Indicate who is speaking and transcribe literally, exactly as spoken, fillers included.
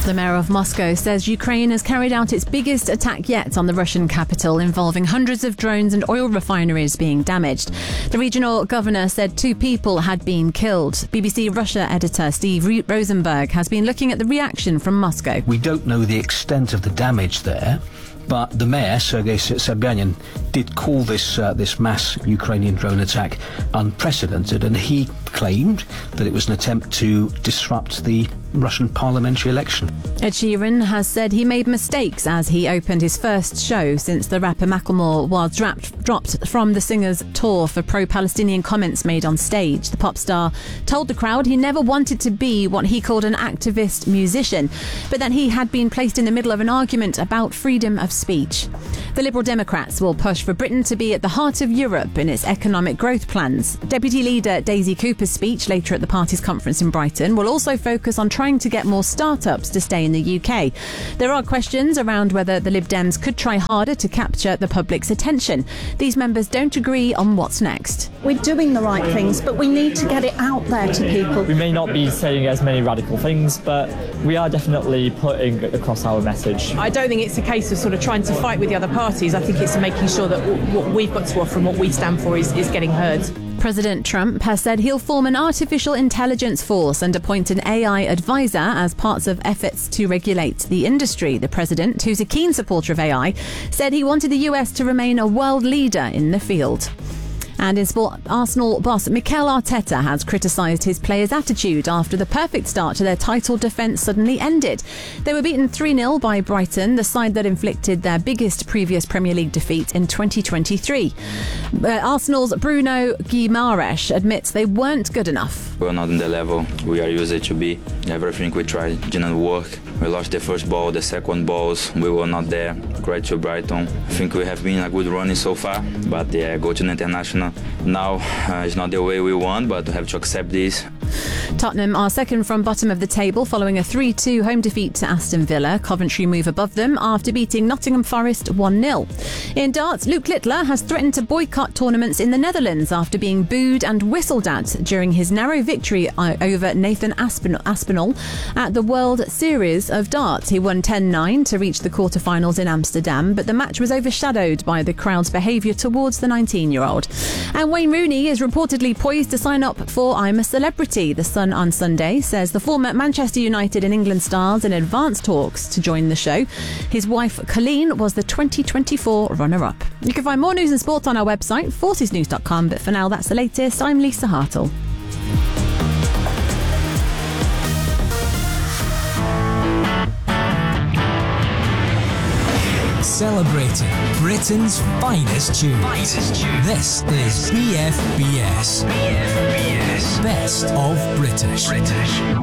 Speaker 1: The mayor of Moscow says Ukraine has carried out its biggest attack yet on the Russian capital, involving hundreds of drones and oil refineries being damaged. The regional governor said two people had been killed. B B C Russia editor Steve Rosenberg has been looking at the reaction from Moscow.
Speaker 2: We don't know the extent of the damage there, but the mayor, Sergei Sobyanin, did call this uh, this mass Ukrainian drone attack unprecedented, and he claimed that it was an attempt to disrupt the Russian parliamentary election.
Speaker 1: Ed Sheeran has said he made mistakes as he opened his first show since the rapper Macklemore was dropped, dropped from the singer's tour for pro-Palestinian comments made on stage. The pop star told the crowd he never wanted to be what he called an activist musician, but that he had been placed in the middle of an argument about freedom of speech. The Liberal Democrats will push for Britain to be at the heart of Europe in its economic growth plans. Deputy Leader Daisy Cooper's speech later at the party's conference in Brighton will also focus on trying to get more startups to stay in the U K. There are questions around whether the Lib Dems could try harder to capture the public's attention. These members don't agree on what's next.
Speaker 3: We're doing the right things, but we need to get it out there to people.
Speaker 4: We may not be saying as many radical things, but we are definitely putting across our message.
Speaker 5: I don't think it's a case of sort of trying to fight with the other parties. I think it's making sure that what we've got to offer and what we stand for is, is getting heard.
Speaker 1: President Trump has said he'll form an artificial intelligence force and appoint an A I advisor as parts of efforts to regulate the industry. The president, who's a keen supporter of A I, said he wanted the U S to remain a world leader in the field. And in sport, Arsenal boss Mikel Arteta has criticised his players' attitude after the perfect start to their title defence suddenly ended. They were beaten three nil by Brighton, the side that inflicted their biggest previous Premier League defeat in twenty twenty-three. Uh, Arsenal's Bruno Guimaraes admits they weren't good enough.
Speaker 6: We're not on the level we are used to be. Everything we tried didn't work. We lost the first ball, the second balls, we were not there. Great to Brighton. I think we have been a good running so far, but yeah, go to the international. Now uh, it's not the way we want, but we have to accept this.
Speaker 1: Tottenham are second from bottom of the table following a three two home defeat to Aston Villa. Coventry move above them after beating Nottingham Forest one nil. In darts, Luke Littler has threatened to boycott tournaments in the Netherlands after being booed and whistled at during his narrow victory over Nathan Aspinall, Aspinall at the World Series of Darts. He won ten nine to reach the quarterfinals in Amsterdam, but the match was overshadowed by the crowd's behaviour towards the nineteen-year-old. And Wayne Rooney is reportedly poised to sign up for I'm a Celebrity. The Sun on Sunday says the former Manchester United and England star's in advanced talks to join the show. His wife Colleen was the twenty twenty-four runner-up. You can find more news and sport on our website, forces news dot com, but for now that's the latest. I'm Lisa Hartle.
Speaker 7: Celebrating Britain's finest tunes. Finest tunes. This is B F B S. B F B S. Best of British. British.